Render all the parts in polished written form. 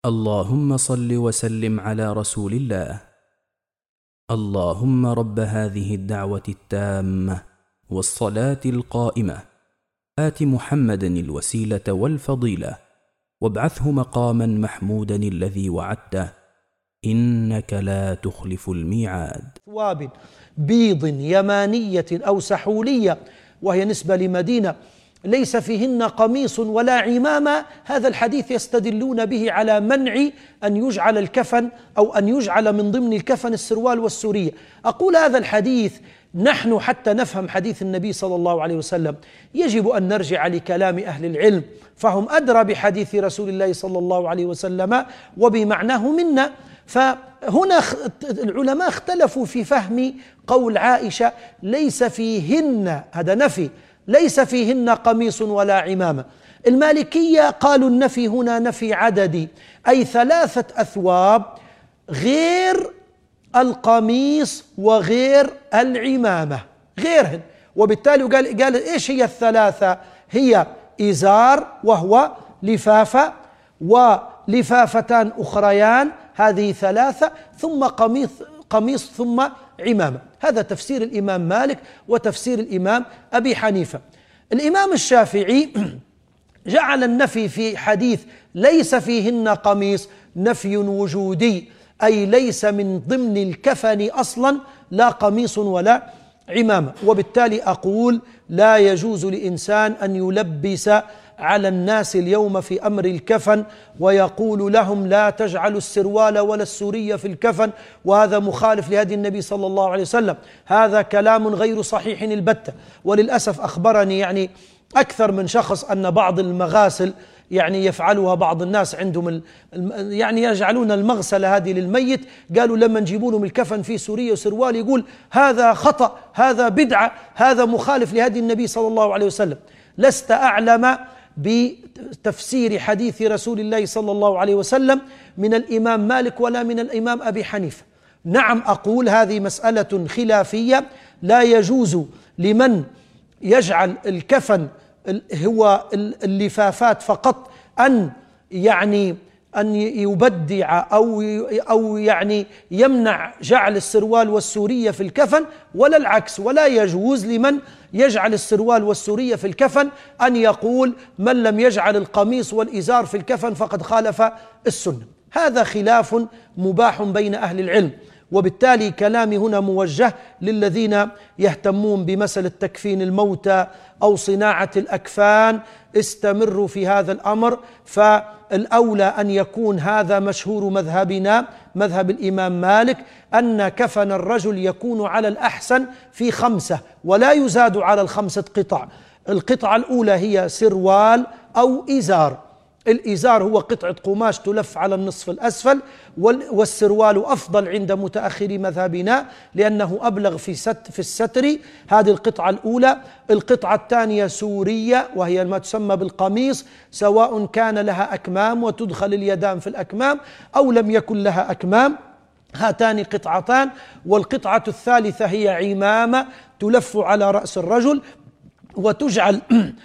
اللهم صل وسلم على رسول الله. اللهم رب هذه الدعوة التامة والصلاة القائمة آت محمدا الوسيلة والفضيلة وابعثه مقاما محمودا الذي وعدته إنك لا تخلف الميعاد. ثواب بيض يمانية أو سحولية، وهي نسبة لمدينة، ليس فيهن قميص ولا عمامة. هذا الحديث يستدلون به على منع أن يجعل الكفن أو أن يجعل من ضمن الكفن السروال والسورية. أقول هذا الحديث نحن حتى نفهم حديث النبي صلى الله عليه وسلم يجب أن نرجع لكلام أهل العلم، فهم أدرى بحديث رسول الله صلى الله عليه وسلم وبمعناه منا. فهنا العلماء اختلفوا في فهم قول عائشة ليس فيهن، هذا نفي، ليس فيهن قميص ولا عمامة. المالكية قالوا النفي هنا نفي عددي، أي 3 أثواب غير القميص وغير العمامة، غيرهن. وبالتالي قال إيش هي ال3؟ هي إزار وهو لفافة، ولفافتان أخريان، هذه 3، ثم قميص ثم عمامة. هذا تفسير الإمام مالك وتفسير الإمام أبي حنيفة. الإمام الشافعي جعل النفي في حديث ليس فيهن قميص نفي وجودي، أي ليس من ضمن الكفن أصلا لا قميص ولا عمامة. وبالتالي أقول لا يجوز لإنسان أن يلبس على الناس اليوم في أمر الكفن ويقول لهم لا تجعلوا السروال ولا السورية في الكفن، وهذا مخالف لهدي النبي صلى الله عليه وسلم. هذا كلام غير صحيح البتة. وللأسف أخبرني أكثر من شخص أن بعض المغاسل يفعلها بعض الناس عندهم يجعلون المغسلة هذه للميت، قالوا لما نجيبوا لهم الكفن في سورية وسروال يقول هذا خطأ، هذا بدعة، هذا مخالف لهدي النبي صلى الله عليه وسلم. لست أعلم بتفسير حديث رسول الله صلى الله عليه وسلم من الإمام مالك ولا من الإمام أبي حنيفة. نعم، أقول هذه مسألة خلافية، لا يجوز لمن يجعل الكفن هو اللفافات فقط أن يبدع أو يمنع جعل السروال والسورية في الكفن، ولا العكس. ولا يجوز لمن يجعل السروال والسورية في الكفن أن يقول من لم يجعل القميص والإزار في الكفن فقد خالف السنة. هذا خلاف مباح بين أهل العلم. وبالتالي كلامي هنا موجه للذين يهتمون بمسألة تكفين الموتى أو صناعة الأكفان، استمروا في هذا الأمر. فالأولى أن يكون هذا مشهور مذهبنا، مذهب الإمام مالك، أن كفن الرجل يكون على الأحسن في 5 ولا يزاد على 5 قطع. القطعة الأولى هي سروال أو إزار. الإزار هو قطعة قماش تلف على النصف الأسفل، والسروال أفضل عند متأخر مذهبنا لأنه أبلغ في الستر. هذه القطعة الأولى. القطعة الثانية سورية، وهي ما تسمى بالقميص، سواء كان لها أكمام وتدخل اليدان في الأكمام أو لم يكن لها أكمام، هاتان قطعتان. والقطعة الثالثة هي عمامة تلف على رأس الرجل وتجعل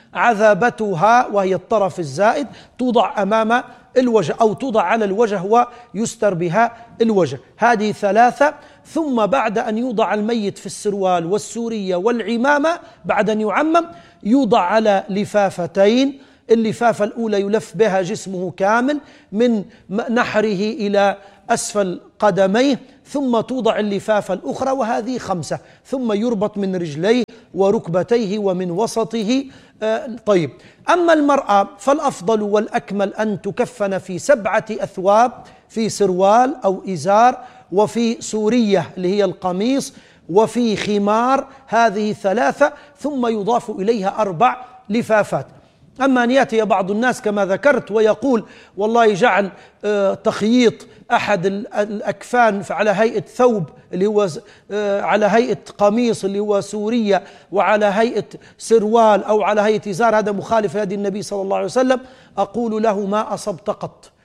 عذابتها، وهي الطرف الزائد، توضع أمام الوجه أو توضع على الوجه ويستر بها الوجه. هذه 3. ثم بعد أن يوضع الميت في السروال والسورية والعمامة، بعد أن يعمم، يوضع على لفافتين. اللفافة الأولى يلف بها جسمه كامل من نحره إلى أسفل قدميه، ثم توضع اللفافة الأخرى، وهذه 5. ثم يربط من رجليه وركبتيه ومن وسطه. طيب، أما المرأة فالأفضل والأكمل أن تكفن في 7 أثواب، في سروال أو إزار، وفي سورية اللي هي القميص، وفي خمار، هذه 3. ثم يضاف إليها 4 لفافات. أما أن يأتي بعض الناس كما ذكرت ويقول والله جعل تخييط أحد الأكفان على هيئة ثوب اللي هو على هيئة قميص اللي هو سورية، وعلى هيئة سروال أو على هيئة إزار، هذا مخالف هدي النبي صلى الله عليه وسلم. أقول له ما أصبت قط،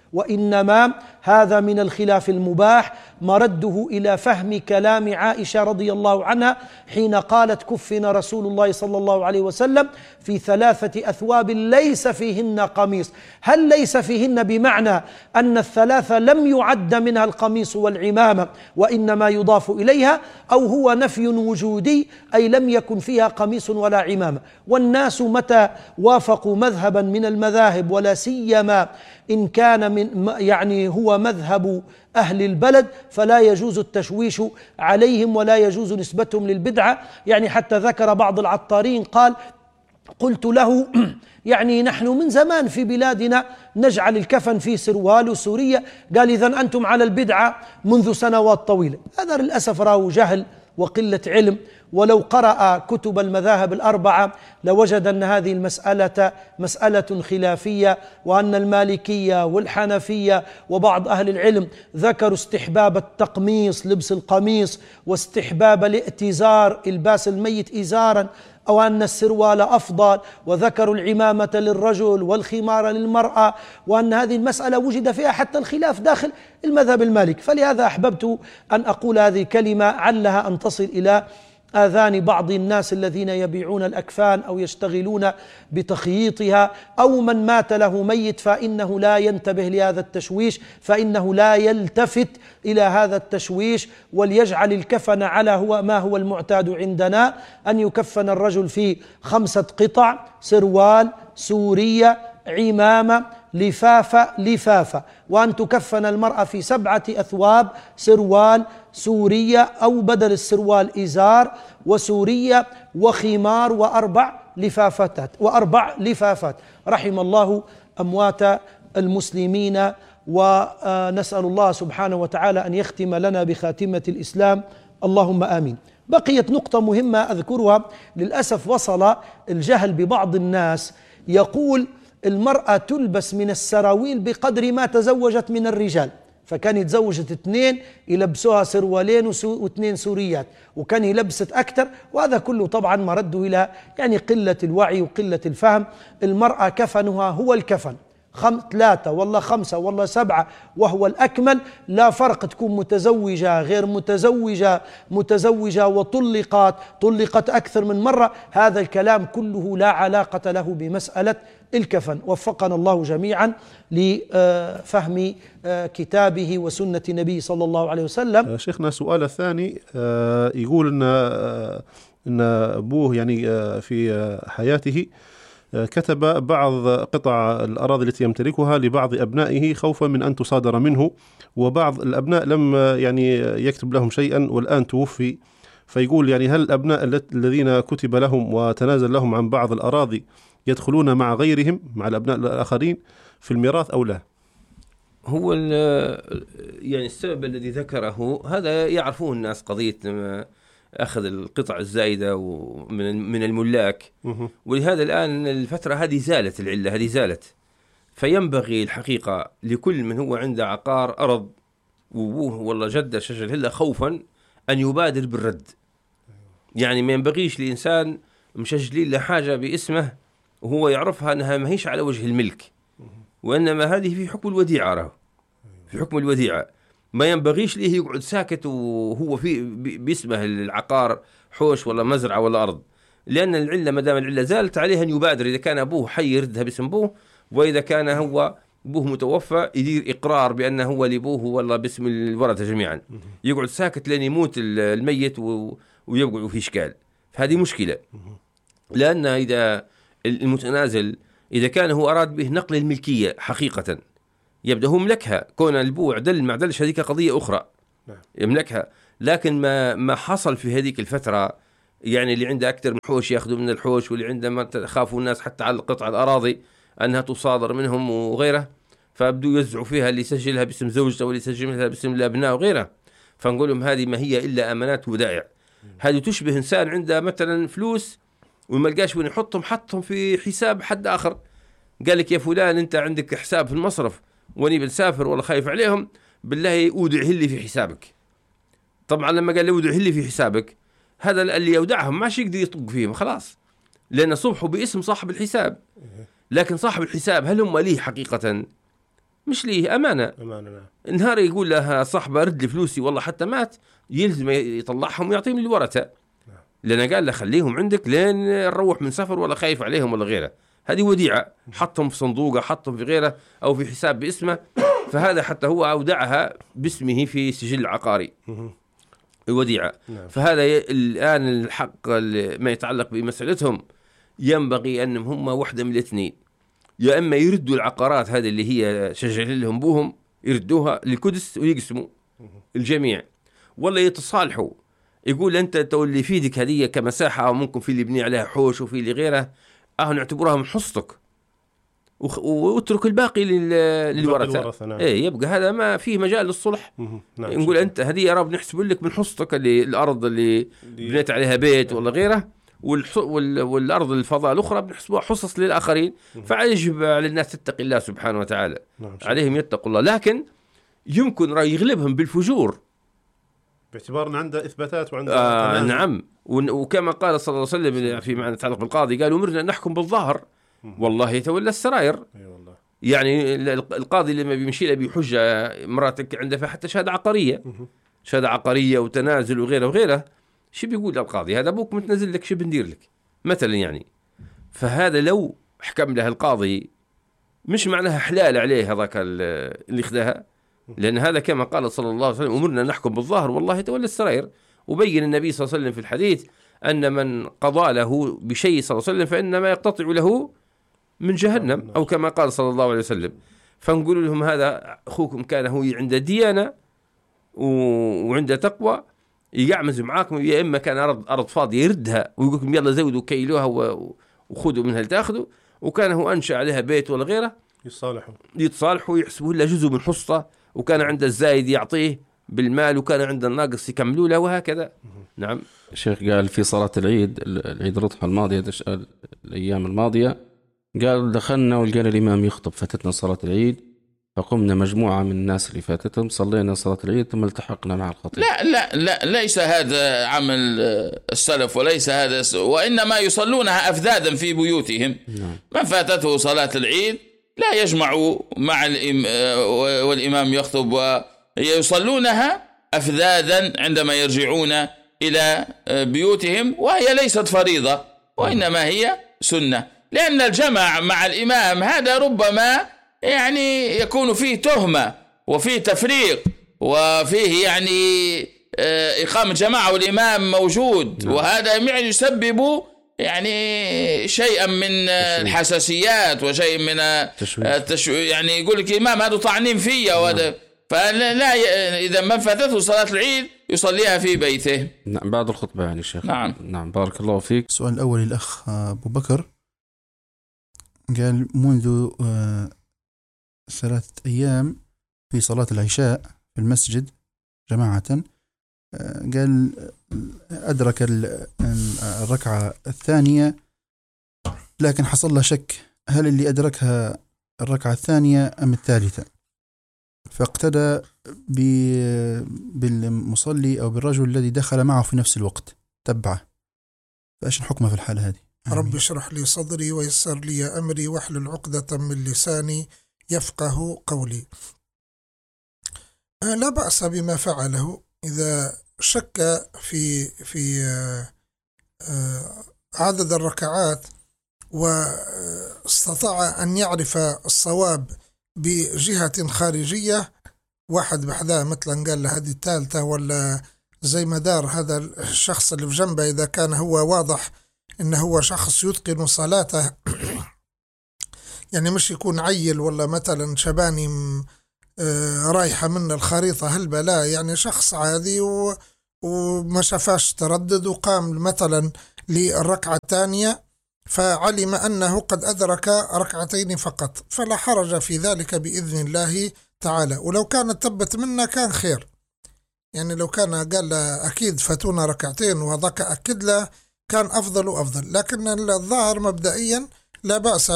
وإنما هذا من الخلاف المباح مرده إلى فهم كلام عائشة رضي الله عنها حين قالت كفن رسول الله صلى الله عليه وسلم في 3 أثواب ليس فيهن قميص. هل ليس فيهن بمعنى أن الثلاثة لم يعد منها القميص والعمامة وإنما يضاف إليها، أو هو نفي وجودي أي لم يكن فيها قميص ولا عمامة؟ والناس متى وافقوا مذهبا من المذاهب ولا سيما إن كان من هو مذهب أهل البلد فلا يجوز التشويش عليهم ولا يجوز نسبتهم للبدعة. حتى ذكر بعض العطارين قال: قلت له نحن من زمان في بلادنا نجعل الكفن في سروال وسورية. قال: إذن أنتم على البدعة منذ سنوات طويلة. هذا للأسف راه جهل وقلة علم، ولو قرأ كتب المذاهب الأربعة لوجد أن هذه المسألة مسألة خلافية، وأن المالكية والحنفية وبعض أهل العلم ذكروا استحباب التقميص لبس القميص، واستحباب الائتزار إلباس الميت إزارا، أو أن السروال أفضل، وذكروا العمامة للرجل والخمار للمرأة، وأن هذه المسألة وجد فيها حتى الخلاف داخل المذهب المالكي. فلهذا أحببت أن أقول هذه الكلمة علها أن تصل إلى آذان بعض الناس الذين يبيعون الأكفان أو يشتغلون بتخييطها، أو من مات له ميت فإنه لا ينتبه لهذا التشويش، فإنه لا يلتفت إلى هذا التشويش، وليجعل الكفن على ما هو المعتاد عندنا، أن يكفن الرجل في 5 قطع: سروال، سورية، عمامة، لفافة، وأن تكفن المرأة في 7 أثواب: سروال، سورية، أو بدل السروال إزار وسورية وخمار وأربع لفافات. رحم الله أموات المسلمين، ونسأل الله سبحانه وتعالى أن يختم لنا بخاتمة الإسلام، اللهم آمين. بقيت نقطة مهمة أذكرها، للأسف وصل الجهل ببعض الناس، يقول المرأة تلبس من السراويل بقدر ما تزوجت من الرجال، فكان يتزوجت 2 يلبسوها سروالين و2 سوريات، وكان يلبست أكثر، وهذا كله طبعا مرده إلى قلة الوعي وقلة الفهم. المرأة كفنها هو الكفن، 3 والله 5 والله 7 وهو الأكمل، لا فرق تكون متزوجة غير متزوجة وطلقت أكثر من مرة. هذا الكلام كله لا علاقة له بمسألة الكفن. وفقنا الله جميعا لفهم كتابه وسنة نبي صلى الله عليه وسلم. شيخنا السؤال الثاني يقول إن أبوه في حياته كتب بعض قطع الأراضي التي يمتلكها لبعض أبنائه خوفا من أن تصادر منه، وبعض الأبناء لم يكتب لهم شيئا والآن توفي. فيقول هل الأبناء الذين كتب لهم وتنازل لهم عن بعض الأراضي يدخلون مع غيرهم، مع الأبناء الآخرين في الميراث أو لا؟ هو السبب الذي ذكره هذا يعرفوه الناس، قضية أخذ القطع الزائدة من الملاك، ولهذا الآن الفترة هذه زالت، العلة هذه زالت. فينبغي الحقيقة لكل من هو عنده عقار أرض وأبوه والله جده شجر هلا خوفا أن يبادر بالرد. ما ينبغيش لإنسان مشجلين لحاجة باسمه وهو يعرفها أنها ما هيش على وجه الملك، وإنما هذه في حكم الوديعة، في حكم الوديعة. ما ينبغيش ليه يقعد ساكت وهو في باسمه العقار حوش ولا مزرعة ولا أرض، لأن العلة ما دام العلة زالت عليه أن يبادر. إذا كان أبوه حي يردها باسم أبوه، وإذا كان هو أبوه متوفى يدير إقرار بأنه هو لأبوه ولا باسم الورثة جميعا. يقعد ساكت لين يموت الميت ويقعد في إشكال، فهذه مشكلة. لأن إذا المتنازل إذا كان هو أراد به نقل الملكية حقيقة يبدأ هو ملكها، كون البوع دل مع دلش هذيك قضية أخرى يملكها. لكن ما حصل في هذيك الفترة اللي عنده أكثر من حوش يأخذوا من الحوش، واللي عنده ما تخافوا الناس حتى على قطع الأراضي أنها تصادر منهم وغيره، فابدوا يوزعوا فيها اللي يسجلها باسم زوجته واللي يسجلها باسم الأبناء وغيره. فنقول لهم هذه ما هي إلا أمانات ودائع. هذه تشبه إنسان عنده مثلا فلوس وما لقاش وين يحطهم، حطهم في حساب حد آخر، قال لك يا فلان أنت عندك حساب في المصرف واني بنسافر ولا خايف عليهم، بالله أودعه لي في حسابك. طبعا لما قال لي أودعه لي في حسابك، هذا اللي يودعهم ماشي يقدر يطق فيهم خلاص، لأن صبحوا باسم صاحب الحساب. لكن صاحب الحساب هل هم ليه حقيقة؟ مش ليه أمانة. نعم. نهار يقول لها صاحبه رد لي فلوسي والله حتى مات، يلزم يطلعهم ويعطيهم للورثة، لأن قال له خليهم عندك لين نروح من سفر ولا خايف عليهم ولا غيره. هذه وديعة، حطهم في صندوقه، حطهم في غيره أو في حساب باسمه، فهذا حتى هو أودعها باسمه في سجل العقاري الوديعة. فهذا الآن الحق ما يتعلق بمسألتهم ينبغي أنهم هم واحدة من الاثنين، يا إما يردوا العقارات هذه اللي هي شجع لهم بوهم يردوها للقدس ويقسموا الجميع، ولا يتصالحوا. يقول أنت تولي في يدك هذه كمساحة، أو ممكن في اللي يبني عليها حوش وفي اللي غيره، نعتبرها من حصتك واترك الباقي للورثة. نعم. إيه يبقى هذا ما فيه مجال للصلح. نعم. نقول أنت هذه يا رب نحسب لك من حصتك اللي الأرض اللي بنيت عليها بيت ولا غيره، والأرض الفضاء الأخرى بنحسبها حصص للآخرين. فيجب على الناس تتقي الله سبحانه وتعالى. نعم. عليهم يتقوا الله، لكن يمكن رأي يغلبهم بالفجور باعتبار أن عنده إثباتات وعنده نعم. وكما قال صلى الله عليه وسلم في معنى يتعلق بالقاضي، قال أمرنا أن نحكم بالظاهر والله يتولى السرائر. يعني القاضي لما بيمشي له بحجة مراتك عنده حتى شهادة عقارية وتنازل وغيره وغيره، شو بيقول القاضي؟ هذا أبوك متنزل لك، شو بندير لك مثلا يعني. فهذا لو حكم له القاضي مش معناها حلال عليه هذاك اللي خذاها، لأن هذا كما قال صلى الله عليه وسلم أمرنا نحكم بالظاهر والله يتولى السرائر. وبين النبي صلى الله عليه وسلم في الحديث أن من قضى له بشيء صلى الله عليه وسلم فإنما يقتطع له من جهنم، أو كما قال صلى الله عليه وسلم. فنقول لهم هذا أخوكم كان هو عنده ديانة وعنده تقوى يعمز معاكم، يا إما كان أرض فاضية يردها ويقول لكم يلا زودوا كيلوها وخذوا منها لتأخذوا، وكان هو أنشأ عليها بيت ولا غيره يتصالحوا يحسبوا له جزء من حصته، وكان عنده الزايد يعطيه بالمال، وكان عنده الناقص يكملوا له، وهكذا. نعم. الشيخ قال في صلاة العيد الأضحى الماضية الأيام الماضية، قال دخلنا ولقينا الإمام يخطب، فاتتنا صلاة العيد، فقمنا مجموعة من الناس اللي فاتتهم صلينا صلاة العيد ثم التحقنا مع الخطيب. لا ليس هذا عمل السلف، وليس هذا، وإنما يصلونها أفذاذا في بيوتهم. نعم. من فاتته صلاة العيد لا يجمعوا مع والإمام يخطب، ويصلونها أفذاذا عندما يرجعون إلى بيوتهم، وهي ليست فريضة وإنما هي سنة، لأن الجمع مع الإمام هذا ربما يعني يكون فيه تهمة وفيه تفريق وفيه يعني إقامة جماعة والإمام موجود. وهذا يعني يسبب يعني شيئا من الحساسيات وشيء من يعني يقول لك الإمام هذا طعنين فيه وهذا. فلا إذا من فاتته صلاة العيد يصليها في بيته. نعم بعد الخطبة يعني الشيخ. نعم بارك الله فيك. السؤال الأول الأخ أبو بكر قال منذ 3 أيام في صلاة العشاء في المسجد جماعة، قال أدرك الركعة الثانية لكن حصل له شك هل اللي أدركها الركعة الثانية أم الثالثة، فاقتدى بالمصلي أو بالرجل الذي دخل معه في نفس الوقت تبعه، فإيش الحكم في الحالة هذه؟ رب اشرح لي صدري ويسر لي أمري واحلل عقدة من لساني يفقه قولي. لا بأس بما فعله إذا شك في عدد الركعات واستطاع أن يعرف الصواب بجهة خارجية، واحد بحذاه مثلا قال له هذه الثالثة، ولا زي ما دار هذا الشخص اللي في جنبه إذا كان هو واضح إنه هو شخص يتقن صلاته يعني مش يكون عيل ولا مثلا شباني رايحة من الخريطة هلبة، لا يعني شخص عادي وما شافاش تردد وقام مثلا للركعة الثانية فعلم أنه قد أدرك ركعتين فقط، فلا حرج في ذلك بإذن الله تعالى. ولو كانت تبت منا كان خير، يعني لو كان قال أكيد فاتونا ركعتين وهذاك أكد له كان أفضل وأفضل. لكن الظاهر مبدئيا لا بأس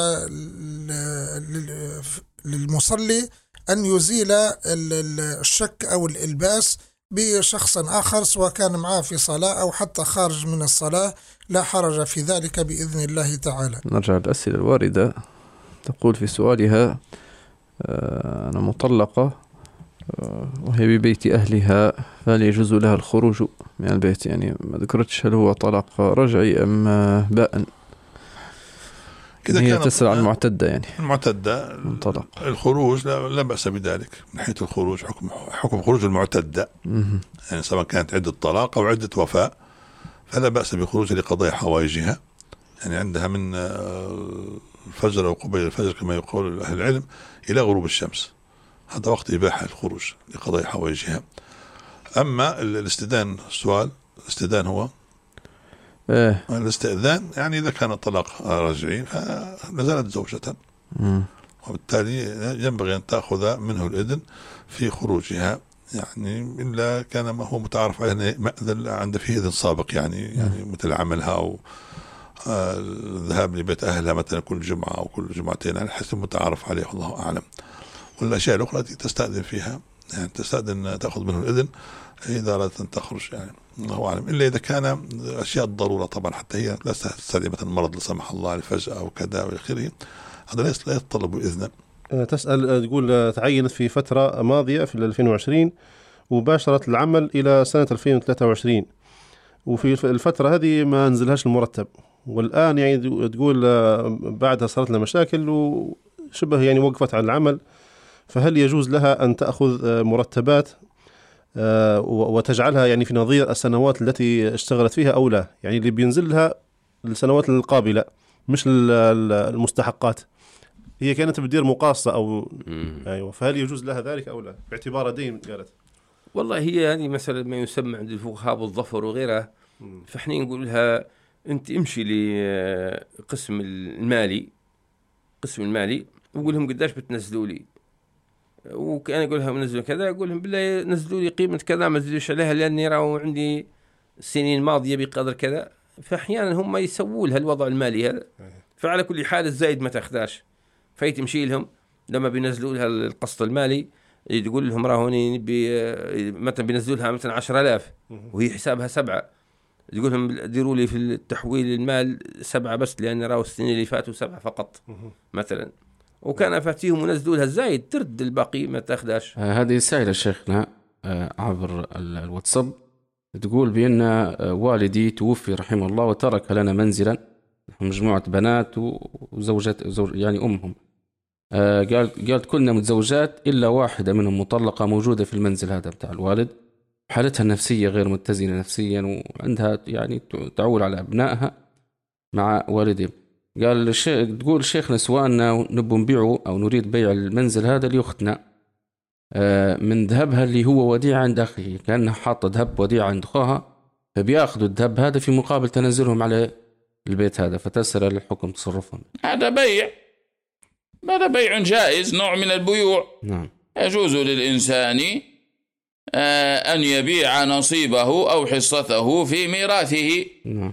للمصلي أن يزيل الشك أو الإلباس بشخص آخر سواء كان معه في صلاة أو حتى خارج من الصلاة، لا حرج في ذلك بإذن الله تعالى. نرجع للأسئلة الواردة. تقول في سؤالها أنا مطلقة وهي ببيت أهلها، فهل يجوز لها الخروج من البيت؟ يعني ما ذكرتش هل هو طلاق رجعي أم بائن. هي تسأل عن المعتدة، يعني المعتدة منطلق الخروج لا بأس بذلك من حيث الخروج، حكم خروج المعتدة يعني سواء كانت عدة طلاق أو عدة وفاة فلا بأس بخروج لقضاء حوائجها. يعني عندها من الفجر أو قبيل الفجر كما يقول أهل العلم إلى غروب الشمس، هذا وقت إباحة الخروج لقضاء حوائجها. أما الاستئذان، السؤال الاستئذان هو الاستئذان يعني إذا كان الطلاق رجعي فلازالت زوجة، وبالتالي ينبغي أن تأخذ منه الإذن في خروجها، يعني إلا كان ما هو متعارف عليه عند فيه إذن سابق، يعني مثل عملها أو الذهاب لبيت أهلها مثلا كل جمعة أو كل جمعتين على حسب متعارف عليه، والله أعلم. والأشياء الأخرى التي تستأذن فيها يعني تستأذن تأخذ منه الإذن إذا أردت أن تخرج، يعني الله أعلم، إلا إذا كان أشياء الضرورة طبعا، حتى هي لا تستدعي مثلا مرض لا سمح الله لفجأة أو كذا وآخره، هذا لا يتطلب إذنا. تسأل تقول تعينت في فترة ماضية في 2020 وباشرت العمل إلى سنة 2023، وفي الفترة هذه ما نزلهاش المرتب، والآن يعني تقول بعدها صارت لها مشاكل وشبه يعني وقفت عن العمل، فهل يجوز لها أن تأخذ مرتبات وتجعلها يعني في نظير السنوات التي اشتغلت فيها أو لا؟ يعني اللي بينزل لها السنوات القابلة مش المستحقات، هي كانت بدير مقاصة أو أيوة، فهل يجوز لها ذلك أو لا باعتبار دين؟ قالت والله هي هذه مثلا ما يسمى عند الفقهاء بالظفر وغيرها، فإحنا نقول لها أنت امشي لقسم المالي، قسم المالي، وقول لهم قداش بتنزلوا لي، وكان أقول لهم نزلوا كذا، أقول لهم بالله نزلوا لي قيمة كذا ما نزلوش عليها لأني راهو عندي سنين ماضية بقدر كذا، فأحيانا هم يسووا لها الوضع المالي هذا، فعلى كل حال الزايد ما تاخداش، فهي تمشي لهم لما بينزلوا لها القسط المالي تقول لهم راهوني مثلا بينزلوا لها مثلا 10,000 وهي حسابها 7، تقول لهم ديروا لي في التحويل المال 7 بس لأن راهو السنين اللي فاتوا 7 فقط مثلا، وكان فاتيهم ونزلوا لها الزايد ترد الباقي ما تاخداش. هذه سائلة شيخنا عبر الواتساب تقول بأن والدي توفي رحمه الله وترك لنا منزلا مجموعة بنات وزوجات يعني أمهم، قالت كلنا متزوجات إلا واحدة منهم مطلقة موجودة في المنزل هذا بتاع الوالد، حالتها النفسية غير متزنة نفسيا وعندها يعني تعول على أبنائها مع والدهم. قال تقول شيخنا سواءنا نبو نبيعه أو نريد بيع المنزل هذا لأختنا من ذهبها اللي هو وديعة عند أخيه، كأنها حاطة ذهب وديعة عند أخوها، فبيأخذوا الذهب هذا في مقابل تنزلهم على البيت هذا، فتسأل الحكم تصرفهم. هذا بيع جائز، نوع من البيوع. نعم. يجوز للإنسان أن يبيع نصيبه أو حصته في ميراثه. نعم.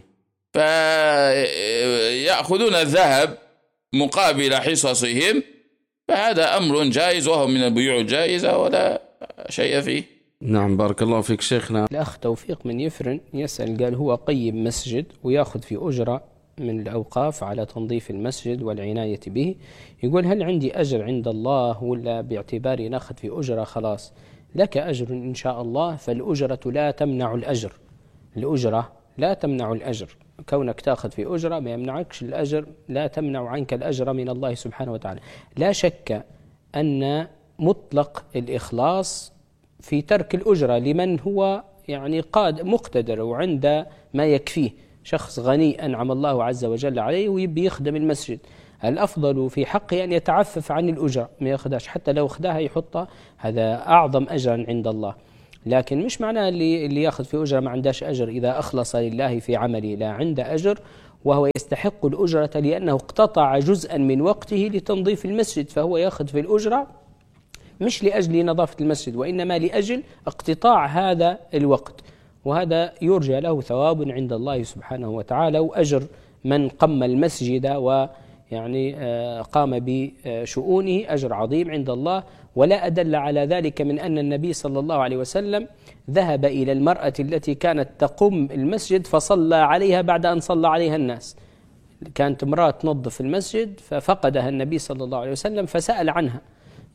فيأخذون الذهب مقابل حصصهم، فهذا أمر جائز وهو من البيوع الجائزة ولا شيء فيه. نعم بارك الله فيك شيخنا. الأخ توفيق من يفرن يسأل، قال هو قيم مسجد ويأخذ في أجرة من الأوقاف على تنظيف المسجد والعناية به، يقول هل عندي أجر عند الله ولا باعتباري نأخذ في أجرة خلاص؟ لك أجر إن شاء الله، فالأجرة لا تمنع الأجر، الأجرة لا تمنع الأجر، كونك تأخذ في أجرة ما يمنعكش الأجر، لا تمنع عنك الأجر من الله سبحانه وتعالى. لا شك أن مطلق الإخلاص في ترك الأجرة لمن هو يعني مقتدر وعند ما يكفيه، شخص غني أنعم الله عز وجل عليه ويبي يخدم المسجد، الأفضل في حقه أن يتعفف عن الأجرة، ما يأخذهاش، حتى لو أخذها يحطها، هذا أعظم أجرا عند الله. لكن مش معناه اللي يأخذ في أجرة ما عندهش أجر، إذا أخلص لله في عمله لا عنده أجر، وهو يستحق الأجرة لأنه اقتطع جزءا من وقته لتنظيف المسجد، فهو يأخذ في الأجرة مش لأجل نظافة المسجد وإنما لأجل اقتطاع هذا الوقت، وهذا يرجى له ثواب عند الله سبحانه وتعالى، وأجر من قم المسجد ويعني قام بشؤونه أجر عظيم عند الله. ولا أدل على ذلك من أن النبي صلى الله عليه وسلم ذهب إلى المرأة التي كانت تقوم المسجد فصلى عليها بعد أن صلى عليها الناس، كانت امرأة تنظف المسجد ففقدها النبي صلى الله عليه وسلم فسأل عنها،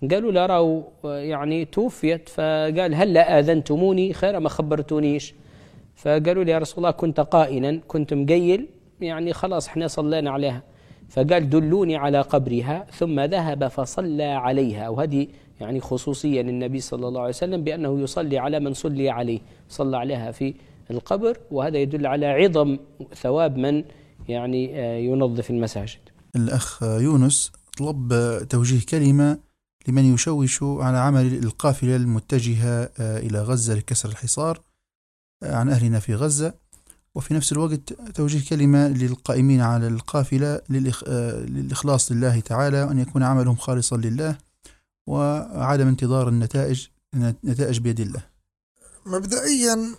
قالوا له راهو يعني توفيت، فقال هلا آذنتموني خير ما خبرتونيش. فقالوا لي يا رسول الله كنت قائلا، كنت مقيل، يعني خلاص احنا صلينا عليها. فقال دلوني على قبرها، ثم ذهب فصلى عليها. وهذه يعني خصوصية للنبي صلى الله عليه وسلم بأنه يصلي على من صلي عليه، صلى عليها في القبر، وهذا يدل على عظم ثواب من يعني ينظف المساجد. الأخ يونس طلب توجيه كلمة لمن يشوش على عمل القافلة المتجهة إلى غزة لكسر الحصار عن أهلنا في غزة، وفي نفس الوقت توجيه كلمة للقائمين على القافلة للإخلاص لله تعالى، وأن يكون عملهم خالصا لله وعدم انتظار النتائج بيد الله. مبدئيا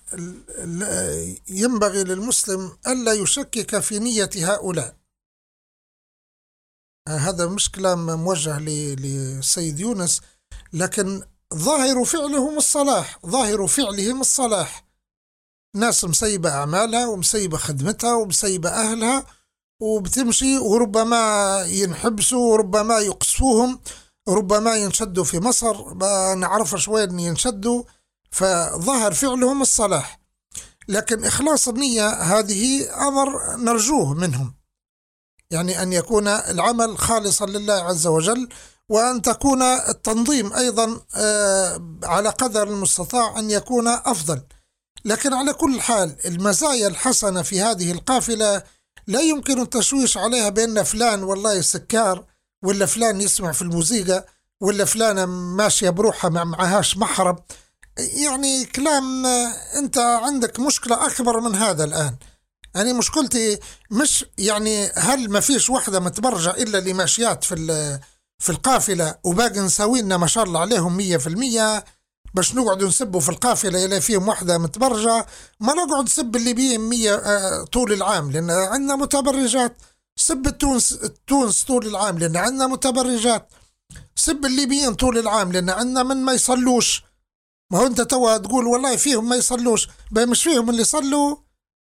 ينبغي للمسلم ألا يشكك في نية هؤلاء. هذا مش كلام موجه لسيد يونس، لكن ظاهر فعلهم الصلاح، ظاهر فعلهم الصلاح. ناس مسيبة أعمالها ومسيبة خدمتها ومسيبة أهلها وبتمشي، وربما ينحبسوا وربما يقصفوهم، ربما ينشدوا في مصر، ما نعرف شوين ينشدوا، فظهر فعلهم الصلاح. لكن إخلاص النية هذه أمر نرجوه منهم، يعني أن يكون العمل خالصا لله عز وجل، وأن تكون التنظيم أيضا على قدر المستطاع أن يكون أفضل. لكن على كل حال المزايا الحسنة في هذه القافلة لا يمكن التشويش عليها بأن فلان والله سكار، ولا فلان يسمع في الموسيقى، ولا فلان ماشية بروحها معهاش محرم. يعني كلام، أنت عندك مشكلة أكبر من هذا الآن. يعني مشكلتي مش يعني هل ما فيش وحدة متبرجة إلا اللي ماشيات في القافلة وباقي نساوينا ما شاء الله عليهم 100%، باش نقعد نسبوا في القافلة إلا فيهم وحدة متبرجة، ما نقعد نسب الليبيين 100 طول العام لأن عندنا متبرجات. سب تونس طول العام لأن عندنا متبرجات. سب الليبيين طول العام لأن عندنا من ما يصلوش. ما هو أنت توا تقول والله فيهم ما يصلوش، مش فيهم اللي يصلوا.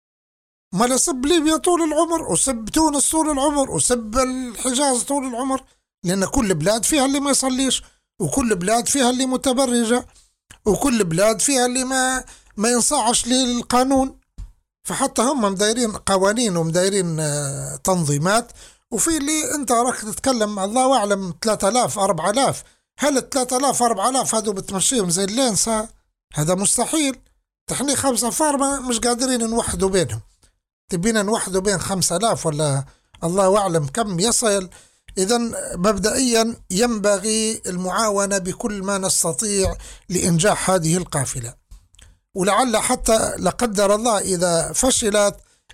ما لسب ليبيا طول العمر، وسب تونس طول العمر، وسب الحجاز طول العمر، لأن كل بلاد فيها اللي ما يصليش، وكل بلاد فيها اللي متبرجة، وكل بلاد فيها اللي ما ينصاعش للقانون. فحتى هم مدايرين قوانين ومدايرين تنظيمات، وفي اللي انت راك تتكلم مع الله أعلم 3000 4000. هل 3000 4000 هذو بتمشيهم زي اللينسة؟ هذا مستحيل. تحني 5 فار مش قادرين نوحدوا بينهم، تبينا نوحدوا بين 5000 ولا الله أعلم كم يصل. إذن مبدئيا ينبغي المعاونة بكل ما نستطيع لإنجاح هذه القافلة، ولعل حتى لقدر الله إذا فشلت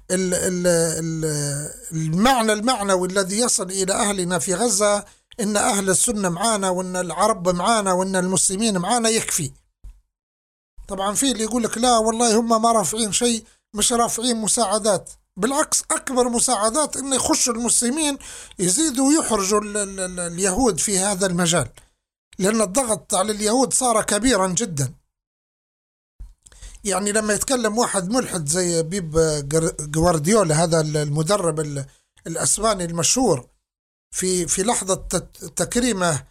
المعنى المعنوي الذي يصل إلى أهلنا في غزة، إن أهل السنة معانا، وإن العرب معانا، وإن المسلمين معانا، يكفي. طبعا في اللي يقول لك لا والله هم ما رافعين شيء، مش رافعين مساعدات. بالعكس أكبر مساعدات إن يخشوا المسلمين يزيدوا يحرجوا اليهود في هذا المجال، لأن الضغط على اليهود صار كبيرا جدا. يعني لما يتكلم واحد ملحد زي بيب جوارديولا، هذا المدرب الأسباني المشهور، في لحظة تكريمه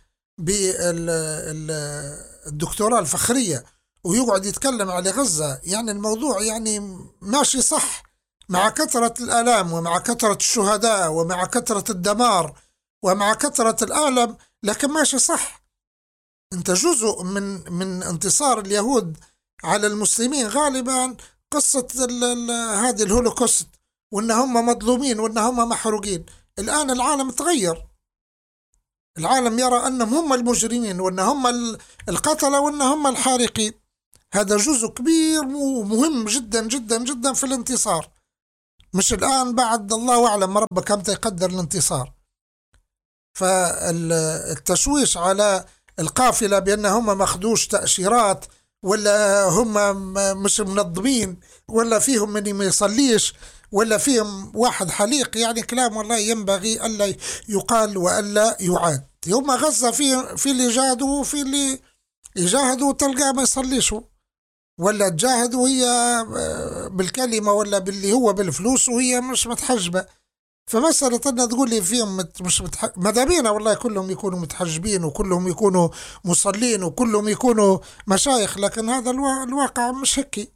بالدكتوراه الفخرية، ويقعد يتكلم على غزة، يعني الموضوع يعني ماشي صح، مع كثرة الآلام ومع كثرة الشهداء ومع كثرة الدمار ومع كثرة الألم، لكن ماشي صح. انت جزء من انتصار اليهود على المسلمين غالبا قصة هذه الهولوكوست، وإن هم مظلومين وإن هم محروقين. الآن العالم تغير، العالم يرى أنهم هم المجرمين وإن هم القتلة وإن هم الحارقين. هذا جزء كبير ومهم جدا جدا جدا في الانتصار، مش الآن بعد الله أعلم ربك كم يقدر الانتصار. فالتشويش على القافلة بأن هم ماخدوش تأشيرات، ولا هم مش منظمين، ولا فيهم من ما يصليش، ولا فيهم واحد حليق، يعني كلام والله ينبغي ألا يقال وألا يعاد. يوم غزة في اللي جاهدوا وفي اللي يجاهدوا تلقاه ما يصليشوا، ولا تجاهدوا هي بالكلمة ولا باللي هو بالفلوس وهي مش متحجبة. فمسألة أن تقول لي فيهم مش مدابينا والله كلهم يكونوا متحجبين وكلهم يكونوا مصلين وكلهم يكونوا مشايخ، لكن هذا الواقع مش هيك.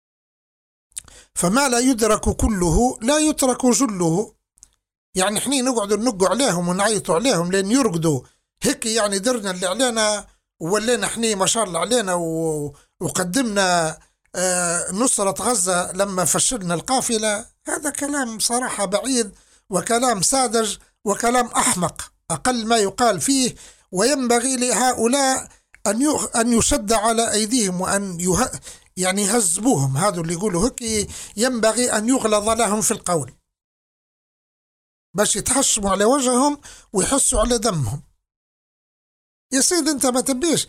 فما لا يدرك كله لا يترك جله. يعني احنا نقعد ننقوا عليهم ونعيطوا عليهم لين يرقدوا هيك، يعني درنا اللي علينا وولينا احنا ما شاء الله علينا وقدمنا نصرة غزة لما فشلنا القافلة. هذا كلام صراحة بعيد وكلام ساذج وكلام أحمق أقل ما يقال فيه. وينبغي لهؤلاء أن يشد على أيديهم وأن يعني يهذبوهم. هذا اللي يقولوا هيك ينبغي أن يغلظ لهم في القول باش يتحشموا على وجههم ويحسوا على دمهم. يا سيد انت ما تبيش